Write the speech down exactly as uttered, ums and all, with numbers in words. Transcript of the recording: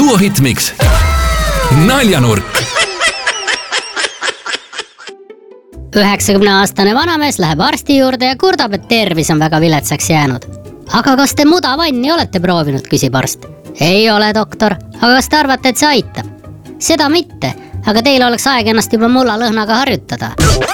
duohitt Mix. Naljanurk. üheksakümne aastane vanamees läheb arsti juurde ja kurdab, et tervis on väga viletsaks jäänud. Aga kas te mudavanni olete proovinud, küsib arst. Ei ole, doktor, aga kas te arvate, et see aitab? Seda mitte, aga teil oleks aeg ennast juba mullalõhnaga harjutada.